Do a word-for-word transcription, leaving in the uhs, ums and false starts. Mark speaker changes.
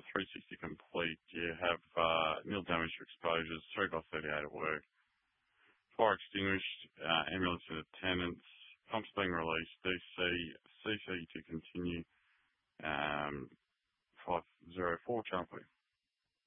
Speaker 1: three sixty complete. You have uh, nil damage to exposures, three by thirty-eight at work. Fire extinguished, uh, ambulance in attendance, pumps being released, D C, C C to continue, um, five zero four, Charlie.